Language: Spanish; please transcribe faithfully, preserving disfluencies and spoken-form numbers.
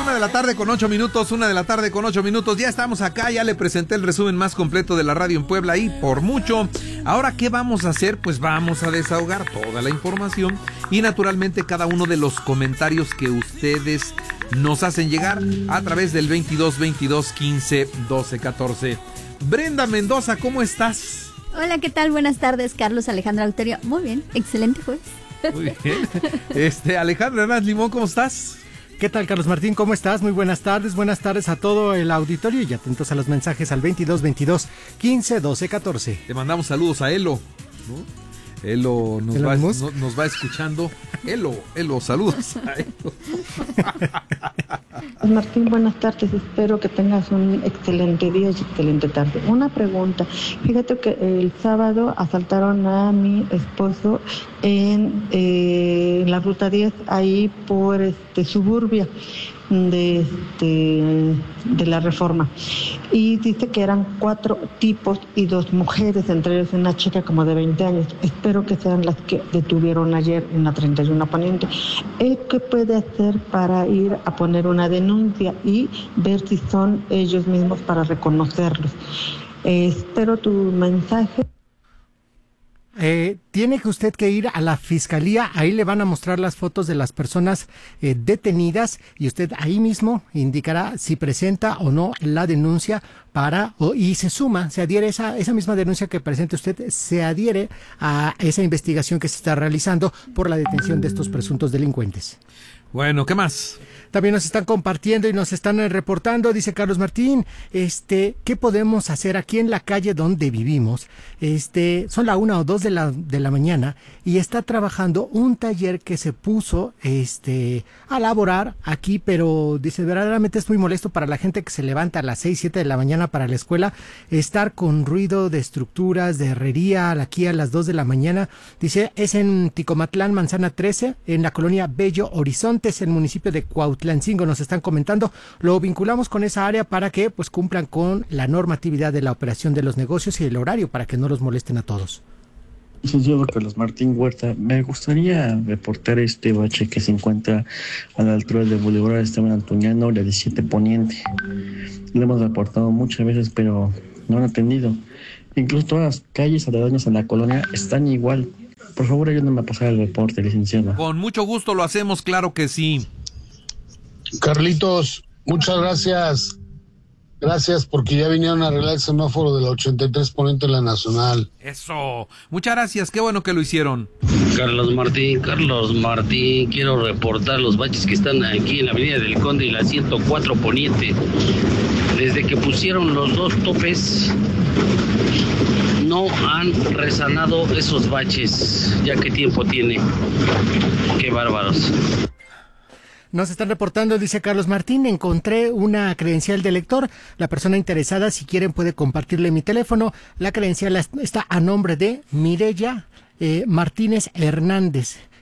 Una de la tarde con ocho minutos, una de la tarde con ocho minutos. Ya estamos acá, ya le presenté el resumen más completo de la radio en Puebla y por mucho. Ahora, ¿qué vamos a hacer? Pues vamos a desahogar toda la información y naturalmente cada uno de los comentarios que ustedes nos hacen llegar a través del veintidós, veintidós, quince, doce, catorce. Brenda Mendoza, ¿cómo estás? Hola, ¿qué tal? Buenas tardes, Carlos Alejandra Alterio. Muy bien, excelente jueves. Muy bien. Este, Alejandro Hernández Limón, ¿cómo estás? ¿Qué tal, Carlos Martín? ¿Cómo estás? Muy buenas tardes, buenas tardes a todo el auditorio y atentos a los mensajes al veintidós, veintidós, quince, doce, catorce. Te mandamos saludos a Elo, ¿no? Elo nos, va, no, nos va escuchando. Elo, Elo, saludos a Elo. Martín, buenas tardes. Espero que tengas un excelente día y excelente tarde. Una pregunta. Fíjate que el sábado asaltaron a mi esposo en, eh, en la ruta diez, ahí por este Suburbia de este de la Reforma, y dice que eran cuatro tipos y dos mujeres, entre ellos una chica como de veinte años. Espero que sean las que detuvieron ayer en la treinta y uno Poniente. ¿Qué puede hacer para ir a poner una denuncia y ver si son ellos mismos para reconocerlos? Eh, espero tu mensaje. Eh, tiene que usted que ir a la fiscalía, ahí le van a mostrar las fotos de las personas eh, detenidas y usted ahí mismo indicará si presenta o no la denuncia para o, y se suma, se adhiere esa esa misma denuncia que presente usted, se adhiere a esa investigación que se está realizando por la detención de estos presuntos delincuentes. Bueno, ¿qué más? También nos están compartiendo y nos están reportando, dice Carlos Martín, este, ¿qué podemos hacer aquí en la calle donde vivimos? Este, son la una o dos de la, de la mañana y está trabajando un taller que se puso, este, a laborar aquí, pero dice, verdaderamente es muy molesto para la gente que se levanta a las seis, siete de la mañana para la escuela, estar con ruido de estructuras, de herrería, aquí a las dos de la mañana. Dice, es en Ticomatlán, Manzana trece, en la colonia Bello Horizontes, en el municipio de Cuautlancingo, nos están comentando. Lo vinculamos con esa área para que pues cumplan con la normatividad de la operación de los negocios y el horario para que no los molesten a todos. Yo, Carlos Martín Huerta, me gustaría reportar este bache que se encuentra a la altura del Boulevard Esteban Antuñano, la diecisiete Poniente. Lo hemos reportado muchas veces, pero no han atendido. Incluso todas las calles aledañas a la colonia están igual. Por favor, ayúdame a pasar el reporte, licenciado. Con mucho gusto lo hacemos, claro que sí. Carlitos, muchas gracias. Gracias porque ya vinieron a arreglar el semáforo de la ochenta y tres Poniente en la Nacional. Eso, muchas gracias, qué bueno que lo hicieron. Carlos Martín, Carlos Martín, quiero reportar los baches que están aquí en la avenida del Conde y la ciento cuatro Poniente. Desde que pusieron los dos topes, no han resanado esos baches. ¿Ya qué tiempo tiene? Qué bárbaros. Nos están reportando, dice Carlos Martín, encontré una credencial de lector. La persona interesada, si quieren, puede compartirle mi teléfono. La credencial está a nombre de Mireya eh, Martínez Hernández.